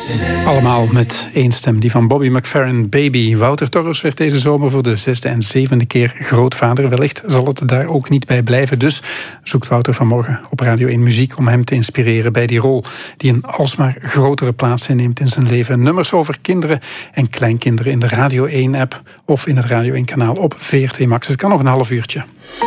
Allemaal met één stem, die van Bobby McFerrin, Baby. Wouter Torfs werd deze zomer voor de 6e en 7e keer grootvader. Wellicht zal het daar ook niet bij blijven. Dus zoekt Wouter vanmorgen op Radio 1 muziek om hem te inspireren bij die rol die een alsmaar grotere plaats inneemt in zijn leven. Nummers over kinderen en kleinkinderen in de Radio 1-app of in het Radio 1-kanaal op VRT Max. Het kan nog een half uurtje.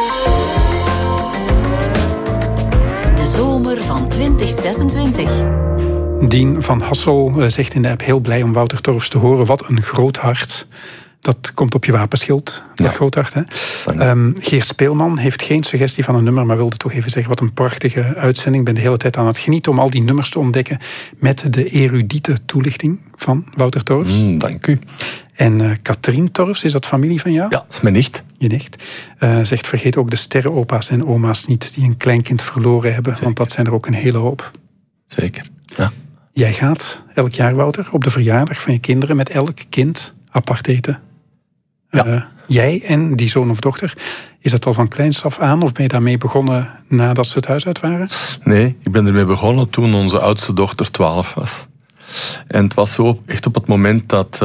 De zomer van 2026. Dien van Hassel zegt in de app heel blij om Wouter Torfs te horen. Wat een groot hart. Dat komt op je wapenschild, dat groot hart. Hè? Geert Speelman heeft geen suggestie van een nummer, maar wilde toch even zeggen wat een prachtige uitzending. Ik ben de hele tijd aan het genieten om al die nummers te ontdekken met de erudiete toelichting van Wouter Torfs. Dank u. En Katrien Torfs, is dat familie van jou? Ja, dat is mijn nicht. Je nicht. Zegt vergeet ook de sterrenopa's en oma's niet die een kleinkind verloren hebben, want dat zijn er ook een hele hoop. Zeker, ja. Jij gaat elk jaar, Wouter, op de verjaardag van je kinderen met elk kind apart eten. Ja. Jij en die zoon of dochter, is dat al van kleins af aan of ben je daarmee begonnen nadat ze het huis uit waren? Nee, ik ben ermee begonnen toen onze oudste dochter 12 was. En het was zo echt op het moment dat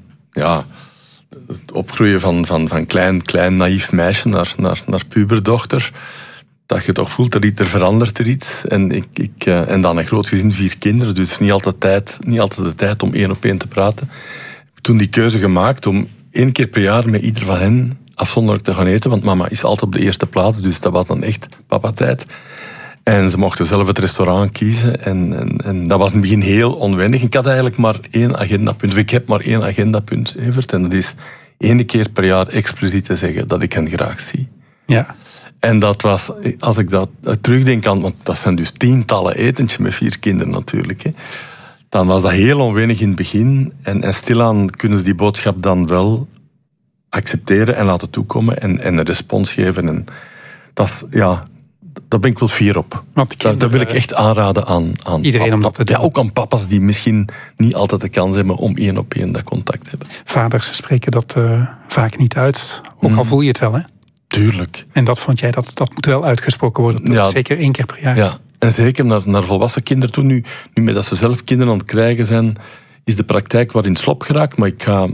het opgroeien van klein naïef meisje naar puberdochter, dat je toch voelt, er verandert er iets. En dan een groot gezin, 4 kinderen, dus niet altijd de tijd om 1 op 1 te praten. Ik heb toen die keuze gemaakt om 1 keer per jaar met ieder van hen afzonderlijk te gaan eten, want mama is altijd op de eerste plaats, dus dat was dan echt papa-tijd. En ze mochten zelf het restaurant kiezen. En dat was in het begin heel onwennig. Ik had eigenlijk maar 1 agendapunt. Of ik heb maar 1 agendapunt, Evert. En dat is 1 keer per jaar expliciet te zeggen dat ik hen graag zie. Ja. En dat was, als ik dat terugdenk aan, want dat zijn dus tientallen etentjes met 4 kinderen natuurlijk. Hè, dan was dat heel onwennig in het begin. En stilaan kunnen ze die boodschap dan wel accepteren en laten toekomen. En een respons geven. En dat is, daar ben ik wel fier op. Daar wil ik echt aanraden aan iedereen om dat te doen. Ja, ook aan papa's die misschien niet altijd de kans hebben om 1 op 1 dat contact te hebben. Vaders spreken dat vaak niet uit. Ook al voel je het wel, hè? Tuurlijk. En dat vond jij, dat moet wel uitgesproken worden. Ja, zeker 1 keer per jaar. Ja, en zeker naar volwassen kinderen toe. Nu met dat ze zelf kinderen aan het krijgen zijn, is de praktijk wat in slop geraakt. Maar ik ga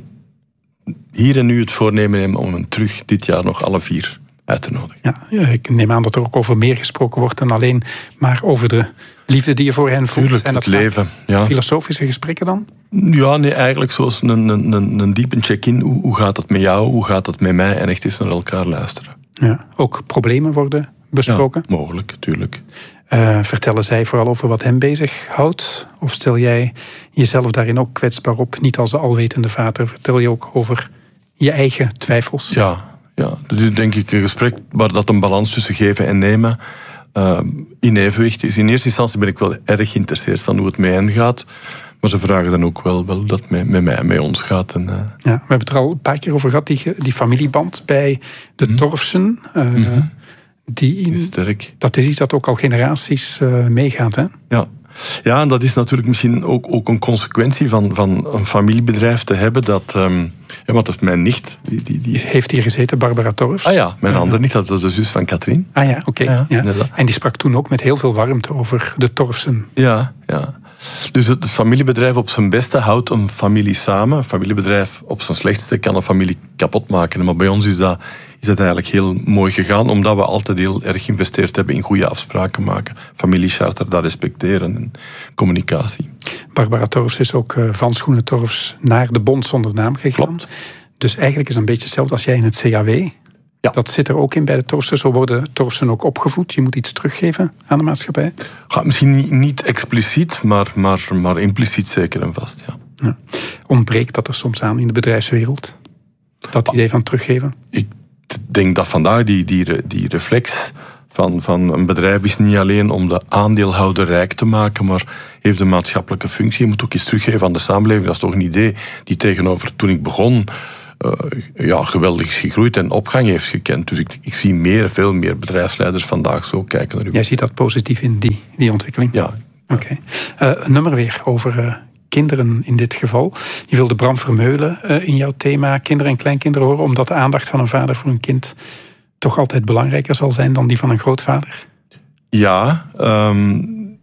hier en nu het voornemen nemen om hen terug dit jaar nog alle 4 uit te nodigen. Ja, ik neem aan dat er ook over meer gesproken wordt dan alleen maar over de liefde die je voor hen voelt. Tuurlijk, en dat het leven. Ja. Filosofische gesprekken dan? Ja, nee, eigenlijk zoals een diepe check-in. Hoe gaat het met jou? Hoe gaat het met mij? En echt eens naar elkaar luisteren. Ja, ook problemen worden besproken? Ja, mogelijk, tuurlijk. Vertellen zij vooral over wat hen bezighoudt? Of stel jij jezelf daarin ook kwetsbaar op? Niet als de alwetende vader. Vertel je ook over je eigen twijfels? Ja, dat is denk ik een gesprek waar dat een balans tussen geven en nemen in evenwicht is. In eerste instantie ben ik wel erg geïnteresseerd van hoe het met hen gaat. Maar ze vragen dan ook wel dat het met mij, met ons gaat. En, Ja, we hebben het er al een paar keer over gehad, die familieband bij de Torfsen. Die is sterk. Dat is iets dat ook al generaties meegaat, hè? Ja, en dat is natuurlijk misschien ook een consequentie van een familiebedrijf te hebben dat... want dat is mijn nicht. Die heeft hier gezeten, Barbara Torfs. Ah ja, mijn andere nicht, dat was de zus van Katrien. Ah ja, oké. Ja. En die sprak toen ook met heel veel warmte over de Torfsen. Ja. Dus het familiebedrijf op zijn beste houdt een familie samen. Een familiebedrijf op zijn slechtste kan een familie kapot maken. Maar bij ons is dat eigenlijk heel mooi gegaan, omdat we altijd heel erg geïnvesteerd hebben in goede afspraken maken. Familiecharter, dat respecteren en communicatie. Barbara Torfs is ook van Schoenen Torfs naar de Bond zonder naam gegaan. Klopt. Dus eigenlijk is het een beetje hetzelfde als jij in het CAW. Ja. Dat zit er ook in bij de Torfsen. Zo worden Torfsen ook opgevoed. Je moet iets teruggeven aan de maatschappij. Misschien niet expliciet, maar impliciet zeker en vast. Ja. Ontbreekt dat er soms aan in de bedrijfswereld? Dat idee van teruggeven? Ik denk dat vandaag die reflex van een bedrijf is niet alleen om de aandeelhouder rijk te maken, maar heeft een maatschappelijke functie. Je moet ook iets teruggeven aan de samenleving. Dat is toch een idee die tegenover toen ik begon geweldig is gegroeid en opgang heeft gekend. Dus ik zie veel meer bedrijfsleiders vandaag zo kijken naar u. Jij ziet dat positief in die ontwikkeling? Ja. Oké. Een nummer weer over kinderen in dit geval. Je wilde Bram Vermeulen in jouw thema kinderen en kleinkinderen horen, omdat de aandacht van een vader voor een kind toch altijd belangrijker zal zijn dan die van een grootvader? Ja,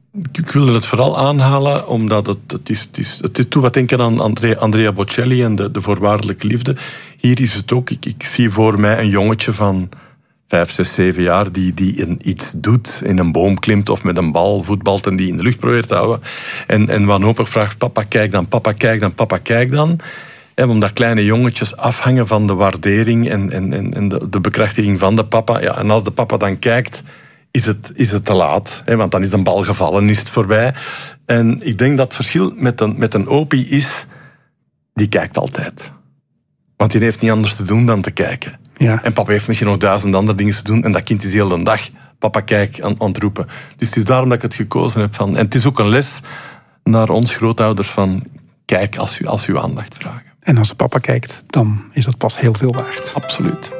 Ik wilde het vooral aanhalen, omdat het doet wat denken aan Andrea Bocelli en de voorwaardelijke liefde. Hier is het ook, ik zie voor mij een jongetje van 5, 6, 7 jaar die iets doet, in een boom klimt of met een bal voetbalt en die in de lucht probeert te houden. En wanhopig vraagt, papa kijk dan, papa kijk dan, papa kijk dan. En omdat kleine jongetjes afhangen van de waardering en de bekrachtiging van de papa. Ja, en als de papa dan kijkt, is het te laat. Want dan is de bal gevallen, is het voorbij. En ik denk dat het verschil met een opie is, die kijkt altijd. Want die heeft niet anders te doen dan te kijken. Ja. En papa heeft misschien nog 1000 andere dingen te doen en dat kind is heel de dag papa kijk aan het roepen. Dus het is daarom dat ik het gekozen heb. En het is ook een les naar ons grootouders van kijk als u aandacht vragen. En als de papa kijkt, dan is dat pas heel veel waard. Absoluut.